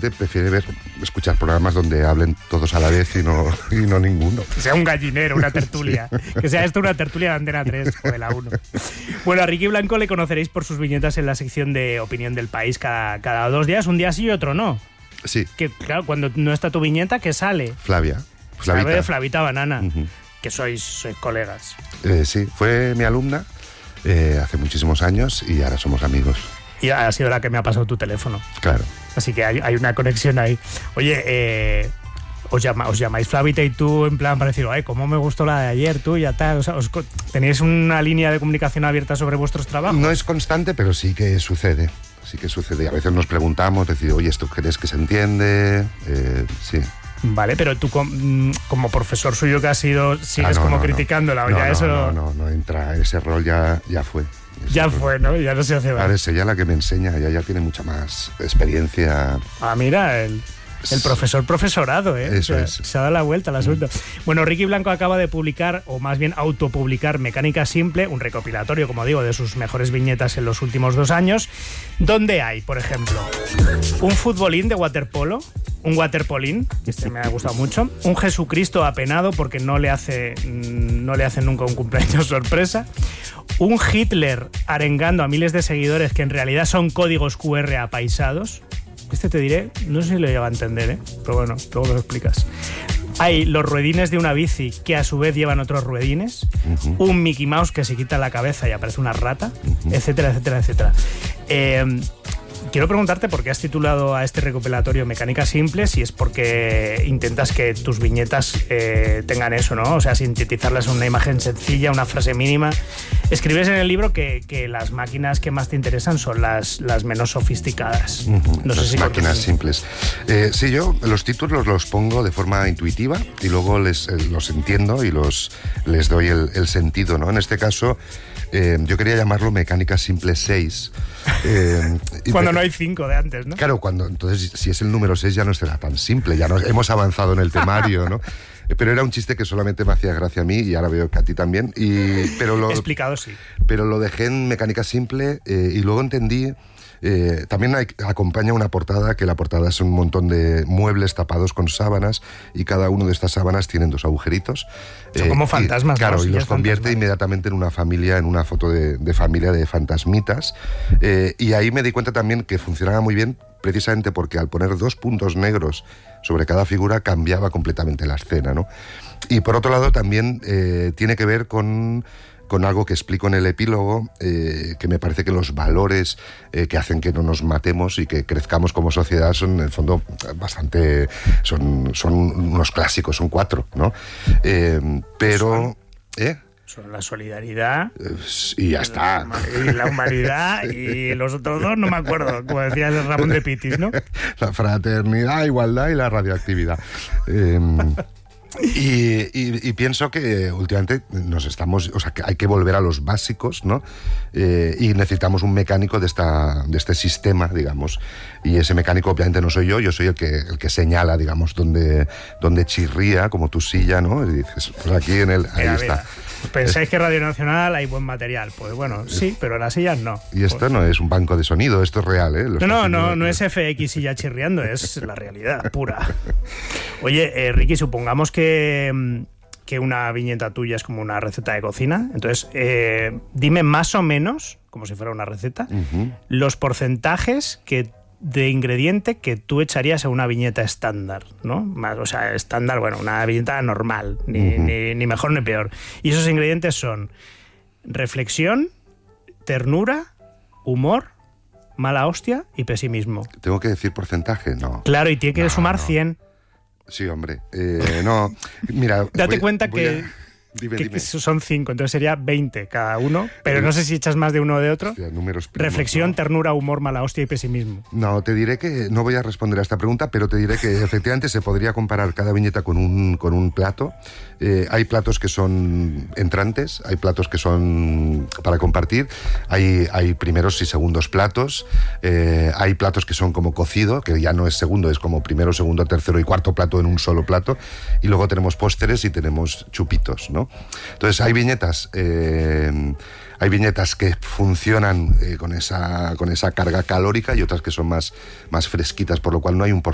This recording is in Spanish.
gente prefiere escuchar programas donde hablen todos a la vez y no ninguno. Que sea un gallinero, una tertulia. Que sea esto una tertulia de Antena 3 o de la 1. Bueno, a Riqui Blanco le conoceréis por sus viñetas en la sección de Opinión del País cada 2 días, un día sí y otro no. Sí. Que claro, cuando no está tu viñeta, ¿qué sale? Flavita. Flavita Banana, que sois colegas. Sí, fue mi alumna hace muchísimos años y ahora somos amigos. Y ha sido la que me ha pasado tu teléfono. Claro. Así que hay una conexión ahí. Oye, os llamáis Flavita y tú en plan para decir, ay, cómo me gustó la de ayer, tú ya tal. O sea, ¿tenéis una línea de comunicación abierta sobre vuestros trabajos? No es constante, pero sí que sucede. Sí que sucede. A veces nos preguntamos, decir, oye, ¿esto crees que se entiende? Sí. Vale, pero tú como profesor suyo que has sido, sigues criticándola. No entra, ese rol ya fue. Ya fue, ¿no? Ya no se hace más. Ahora es ella la que me enseña, ella ya tiene mucha más experiencia. Ah, mira, el profesorado, ¿eh? Eso es. Se ha dado la vuelta al asunto. Bueno, Riqui Blanco acaba de publicar, o más bien autopublicar, Mecánica Simple, un recopilatorio, como digo, de sus mejores viñetas en los últimos 2 años, donde hay, por ejemplo, un futbolín de waterpolo, un waterpolín, que este me ha gustado mucho, un Jesucristo apenado porque no le hace nunca un cumpleaños sorpresa, un Hitler arengando a miles de seguidores que en realidad son códigos QR apaisados. Este te diré, no sé si lo llega a entender, ¿eh? Pero bueno, luego me lo explicas. Hay los ruedines de una bici que a su vez llevan otros ruedines, un Mickey Mouse que se quita la cabeza y aparece una rata, etcétera, etcétera, etcétera. Quiero preguntarte por qué has titulado a este recopilatorio Mecánica Simple, si es porque intentas que tus viñetas tengan eso, ¿no? O sea, sintetizarlas en una imagen sencilla, una frase mínima. Escribes en el libro que las máquinas que más te interesan son las menos sofisticadas. No sé si máquinas simples. Sí, yo los títulos los pongo de forma intuitiva y luego los entiendo y les doy el sentido, ¿no? En este caso, yo quería llamarlo Mecánica Simple 6. Cuando no hay 5 de antes, ¿no? Claro, entonces si es el número 6 ya no será tan simple, ya hemos avanzado en el temario, ¿no? Pero era un chiste que solamente me hacía gracia a mí y ahora veo que a ti también. Explicado, sí. Pero lo dejé en Mecánica Simple y luego entendí. También acompaña una portada, que la portada es un montón de muebles tapados con sábanas y cada uno de estas sábanas tienen 2 agujeritos. Son como fantasmas. Claro, ¿no? y los convierte inmediatamente en una familia, en una foto de familia de fantasmitas. Y ahí me di cuenta también que funcionaba muy bien precisamente porque al poner 2 puntos negros sobre cada figura cambiaba completamente la escena, ¿no? Y por otro lado también tiene que ver con algo que explico en el epílogo, que me parece que los valores que hacen que no nos matemos y que crezcamos como sociedad son, en el fondo, bastante... Son unos clásicos, son 4, ¿no? Pero... Son la solidaridad... y ya está. Y la humanidad y los otros 2 no me acuerdo, como decía el Ramón de Pitis, ¿no? La fraternidad, igualdad y la radioactividad. Y pienso que últimamente que hay que volver a los básicos, ¿no? Y necesitamos un mecánico de este sistema, digamos. Y ese mecánico obviamente no soy yo soy el que señala, digamos, donde chirría, como tu silla, ¿no? Y dices, pues aquí ahí está. ¿Pensáis que Radio Nacional hay buen material? Pues bueno, sí, pero las sillas no. Y esto no es un banco de sonido, esto es real, ¿eh? No es FX y ya chirriando, es la realidad pura. Oye, Riqui, supongamos que una viñeta tuya es como una receta de cocina. Entonces, dime más o menos, como si fuera una receta, los porcentajes de ingrediente que tú echarías a una viñeta estándar, ¿no? O sea, estándar, bueno, una viñeta normal, ni mejor ni peor. Y esos ingredientes son reflexión, ternura, humor, mala hostia y pesimismo. ¿Tengo que decir porcentaje? No. Claro, y tiene que sumar 100. Sí, hombre. No, mira... Date cuenta que son 5, entonces sería 20 cada uno, pero no sé si echas más de uno o de otro. Hostia, números primos, reflexión, ¿no? Ternura, humor, mala hostia y pesimismo. No, te diré que no voy a responder a esta pregunta, pero te diré que efectivamente se podría comparar cada viñeta con un plato. Hay platos que son entrantes, hay platos que son para compartir, hay primeros y segundos platos, hay platos que son como cocido, que ya no es segundo, es como primero, segundo, tercero y cuarto plato en un solo plato, y luego tenemos pósteres y tenemos chupitos, ¿no? Entonces hay viñetas que funcionan con esa carga calórica y otras que son más fresquitas, por lo cual no hay un porcentaje